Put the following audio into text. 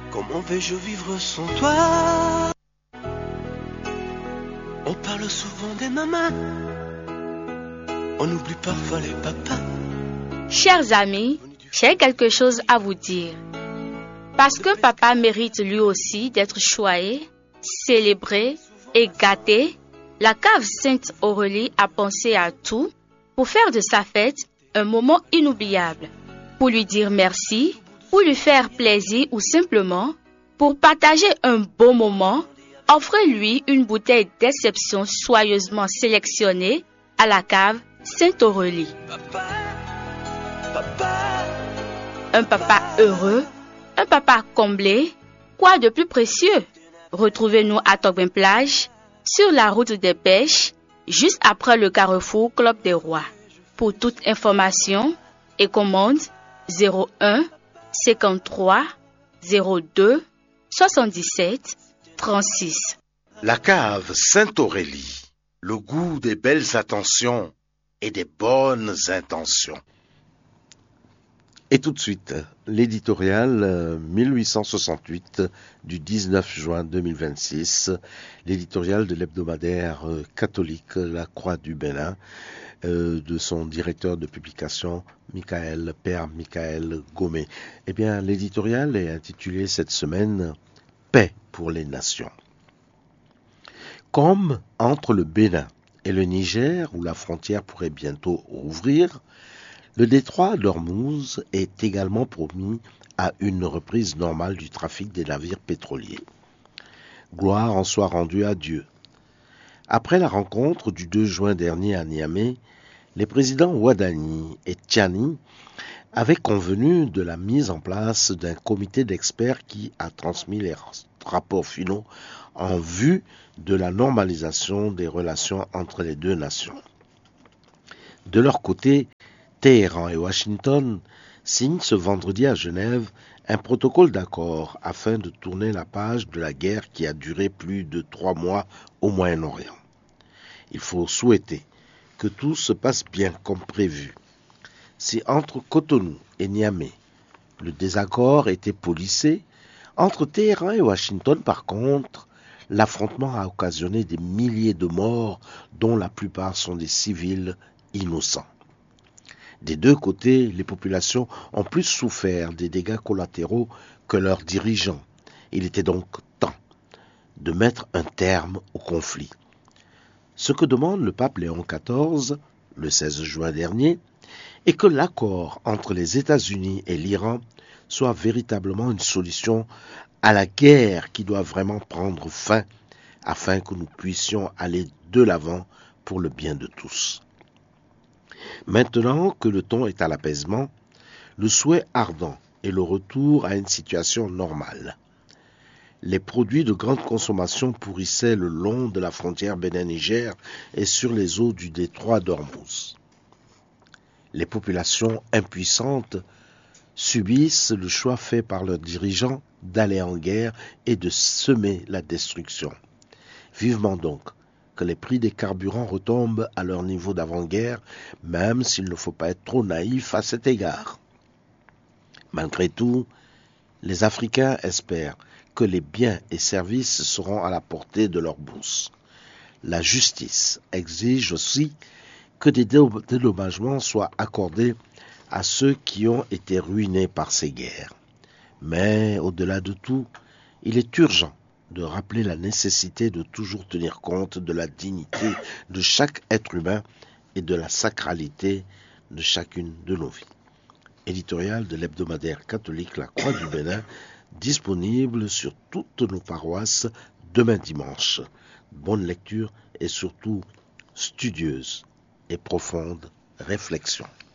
Comment vais-je vivre sans toi? On parle souvent des mamans, on oublie parfois les papas. Chers amis, j'ai quelque chose à vous dire. Parce que papa mérite lui aussi d'être choyé, célébré et gâté, la cave Sainte-Aurélie a pensé à tout pour faire de sa fête un moment inoubliable. Pour lui dire merci, pour lui faire plaisir ou simplement pour partager un beau moment, offrez-lui une bouteille d'exception soigneusement sélectionnée à la cave Sainte-Aurélie. Un papa heureux, un papa comblé, quoi de plus précieux? Retrouvez-nous à Togbin-Plage, sur la route des pêches, juste après le carrefour Club des Rois. Pour toute information et commande 01 53 02 77 36. La cave Sainte-Aurélie, le goût des belles attentions et des bonnes intentions. Et tout de suite, l'éditorial 1868 du 19 juin 2026, l'éditorial de l'hebdomadaire catholique La Croix du Bénin, de son directeur de publication, Père Michael Gomé. Eh bien, l'éditorial est intitulé cette semaine « Paix pour les nations ». Comme entre le Bénin et le Niger, où la frontière pourrait bientôt rouvrir, le détroit d'Ormuz est également promis à une reprise normale du trafic des navires pétroliers. Gloire en soit rendue à Dieu. Après la rencontre du 2 juin dernier à Niamey, les présidents Ouadani et Tchani avaient convenu de la mise en place d'un comité d'experts qui a transmis les rapports finaux en vue de la normalisation des relations entre les deux nations. De leur côté, Téhéran et Washington signent ce vendredi à Genève un protocole d'accord afin de tourner la page de la guerre qui a duré plus de 3 mois au Moyen-Orient. Il faut souhaiter que tout se passe bien comme prévu. Si entre Cotonou et Niamey, le désaccord était policé, entre Téhéran et Washington, par contre, l'affrontement a occasionné des milliers de morts, dont la plupart sont des civils innocents. Des deux côtés, les populations ont plus souffert des dégâts collatéraux que leurs dirigeants. Il était donc temps de mettre un terme au conflit. Ce que demande le pape Léon XIV, le 16 juin dernier, est que l'accord entre les États-Unis et l'Iran soit véritablement une solution à la guerre qui doit vraiment prendre fin afin que nous puissions aller de l'avant pour le bien de tous. Maintenant que le ton est à l'apaisement, le souhait ardent est le retour à une situation normale. Les produits de grande consommation pourrissaient le long de la frontière Bénin-Niger et sur les eaux du détroit d'Ormuz. Les populations impuissantes subissent le choix fait par leurs dirigeants d'aller en guerre et de semer la destruction. Vivement donc que les prix des carburants retombent à leur niveau d'avant-guerre, même s'il ne faut pas être trop naïf à cet égard. Malgré tout, les Africains espèrent que les biens et services seront à la portée de leur bourse. La justice exige aussi que des dédommagements soient accordés à ceux qui ont été ruinés par ces guerres. Mais au-delà de tout, il est urgent de rappeler la nécessité de toujours tenir compte de la dignité de chaque être humain et de la sacralité de chacune de nos vies. Éditorial de l'hebdomadaire catholique La Croix du Bénin, disponible sur toutes nos paroisses demain dimanche. Bonne lecture et surtout studieuse et profonde réflexion.